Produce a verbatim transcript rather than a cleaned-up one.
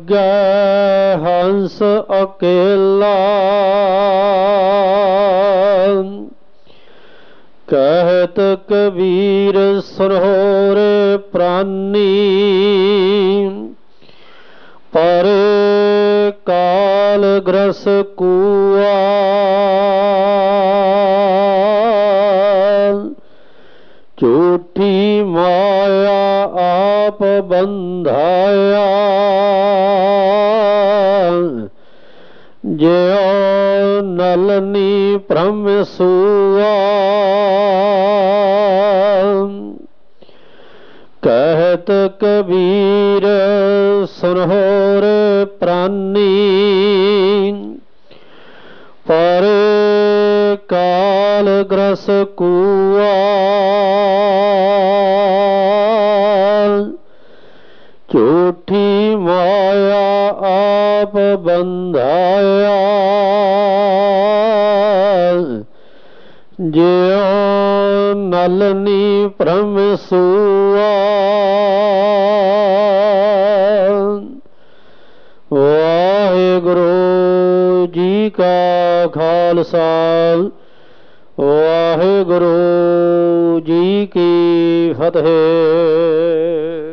ਜਾਗੈ ਹੰਸ ਅਕੇਲਾ। ਕਹਿਤ ਕਬੀਰ ਸਰਹੁਰੇ ਪ੍ਰਾਨੀ। ਪਰੇ ਕਾਲ ਗ੍ਰਸ ਕੂਆ। ਝੂਠੀ ਮਾਇਆ ਆਪ ਬੰਧਾਇਆ। ਜਿਉ ਨਲਨੀ ਭ੍ਰਮ ਸੂਆ। ਕਹਿਤ ਕਬੀਰ ਸੁਨਹੁਰ ਪ੍ਰਾਨੀ। ਪਰੇ ਕਾਲ ਗ੍ਰਸ ਕੂਆ। ਝੂਠੀ ਮਾਇਆ ਆਪ ਬੰਧਾਇਆ। ਜਿਉ ਨਲਨੀ ਭ੍ਰਮ ਸੂਆ। ਵਾਹਿਗੁਰੂ ਜੀ ਕਾ ਖਾਲਸਾ ਵਾਹਿਗੁਰੂ ਜੀ ਕੀ ਫਤਿਹ।